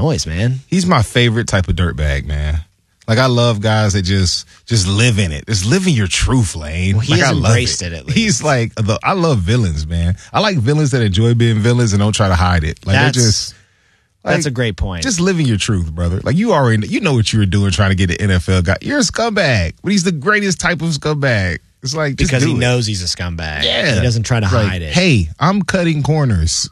noise, man. He's my favorite type of dirtbag, man. Like, I love guys that just live in it. Just living your truth, Lane. Well, he has embraced it, at least. He's like, I love villains, man. I like villains that enjoy being villains and don't try to hide it. Like, that's a great point. Just living your truth, brother. Like, you know what you were doing trying to get an NFL guy. You're a scumbag, but he's the greatest type of scumbag. It's like, just because he knows he's a scumbag. Yeah. He doesn't try to hide it. Hey, I'm cutting corners.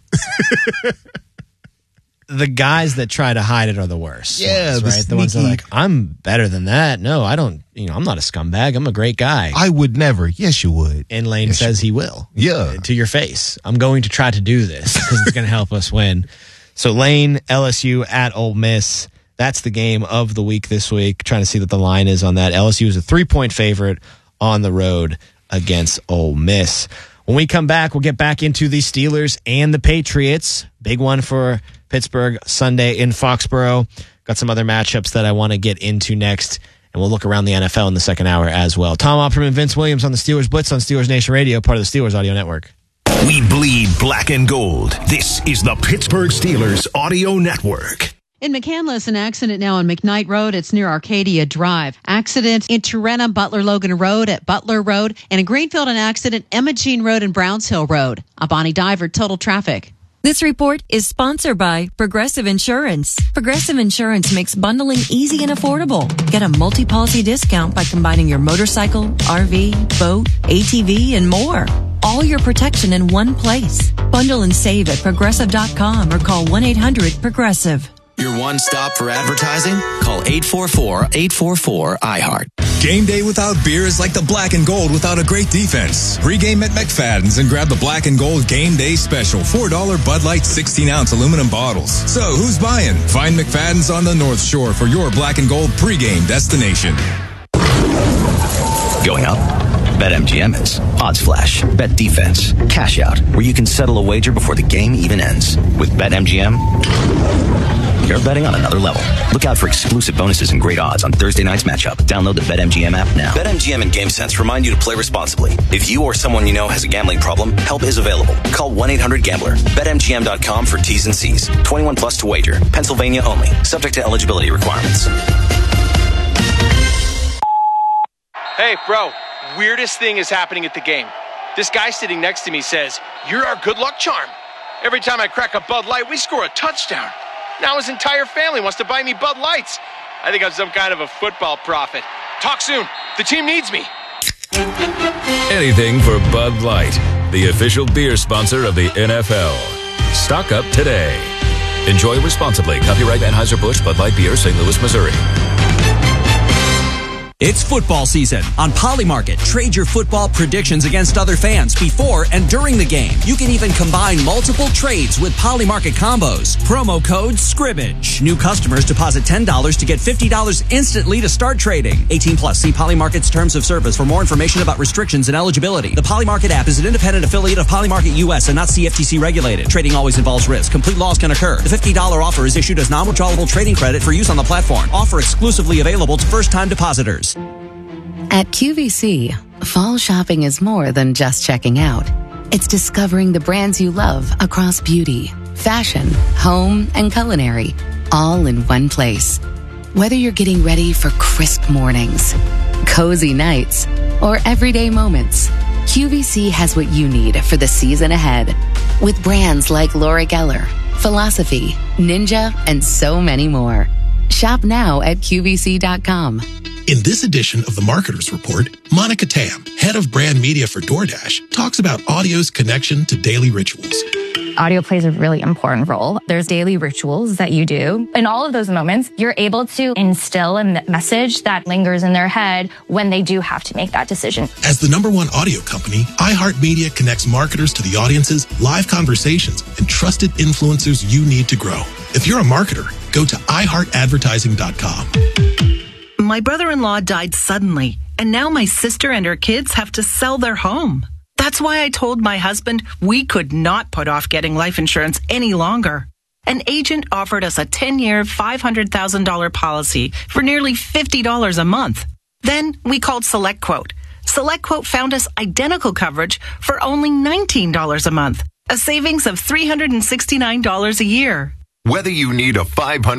The guys that try to hide it are the worst. Yeah, ones, right? The ones that are like, I'm better than that. No, I don't. I'm not a scumbag. I'm a great guy. I would never. Yes, you would. And Lane says he will. Yeah. To your face. I'm going to try to do this because it's going to help us win. So Lane, LSU at Ole Miss. That's the game of the week this week. Trying to see what the line is on that. LSU is a 3-point favorite on the road against Ole Miss. When we come back, we'll get back into the Steelers and the Patriots. Big one for Pittsburgh Sunday in Foxborough. Got some other matchups that I want to get into next, and we'll look around the NFL in the second hour as well. Tom Opperman, Vince Williams on the Steelers Blitz on Steelers Nation Radio, part of the Steelers Audio Network. We bleed black and gold. This is the Pittsburgh Steelers Audio Network. In McCandless, an accident now on McKnight Road. It's near Arcadia Drive. Accident in Turena, Butler-Logan Road at Butler Road. And in Greenfield, an accident, Emma Jean Road and Brownshill Road. I'm Bonnie Diver, Total Traffic. This report is sponsored by Progressive Insurance. Progressive Insurance makes bundling easy and affordable. Get a multi-policy discount by combining your motorcycle, RV, boat, ATV, and more. All your protection in one place. Bundle and save at Progressive.com or call 1-800-PROGRESSIVE. Your one stop for advertising? Call 844-844-IHEART. Game day without beer is like the black and gold without a great defense. Pre-game at McFadden's and grab the black and gold game day special. $4 Bud Light 16-ounce aluminum bottles. So who's buying? Find McFadden's on the North Shore for your black and gold pre-game destination. Going up? BetMGM is. Odds Flash, Bet Defense, Cash Out, where you can settle a wager before the game even ends. With BetMGM, you're betting on another level. Look out for exclusive bonuses and great odds on Thursday night's matchup. Download the BetMGM app now. BetMGM and GameSense remind you to play responsibly. If you or someone you know has a gambling problem, help is available. Call 1-800-GAMBLER. BetMGM.com for T's and C's. 21 plus to wager. Pennsylvania only. Subject to eligibility requirements. Hey, bro. Weirdest thing is happening at the game. This guy sitting next to me says, "You're our good luck charm. Every time I crack a Bud Light, we score a touchdown. Now his entire family wants to buy me Bud Lights. I think I'm some kind of a football prophet. Talk soon. The team needs me." Anything for Bud Light, the official beer sponsor of the NFL. Stock up today. Enjoy responsibly. Copyright Anheuser-Busch Bud Light Beer, St. Louis, Missouri. It's football season. On Polymarket, trade your football predictions against other fans before and during the game. You can even combine multiple trades with Polymarket combos. Promo code SCRIMMAGE. New customers deposit $10 to get $50 instantly to start trading. 18 plus. See Polymarket's terms of service for more information about restrictions and eligibility. The Polymarket app is an independent affiliate of Polymarket US and not CFTC regulated. Trading always involves risk. Complete loss can occur. The $50 offer is issued as non-withdrawable trading credit for use on the platform. Offer exclusively available to first-time depositors. At QVC, fall shopping is more than just checking out. It's discovering the brands you love across beauty, fashion, home, and culinary, all in one place. Whether you're getting ready for crisp mornings, cozy nights, or everyday moments, QVC has what you need for the season ahead. With brands like Laura Geller, Philosophy, Ninja, and so many more. Shop now at QVC.com. In this edition of the Marketer's Report, Monica Tam, head of brand media for DoorDash, talks about audio's connection to daily rituals. Audio plays a really important role. There's daily rituals that you do. In all of those moments, you're able to instill a message that lingers in their head when they do have to make that decision. As the #1 audio company, iHeartMedia connects marketers to the audiences, live conversations, and trusted influencers you need to grow. If you're a marketer, go to iHeartAdvertising.com. My brother-in-law died suddenly, and now my sister and her kids have to sell their home. That's why I told my husband we could not put off getting life insurance any longer. An agent offered us a 10-year, $500,000 policy for nearly $50 a month. Then we called SelectQuote. SelectQuote found us identical coverage for only $19 a month, a savings of $369 a year. Whether you need a $500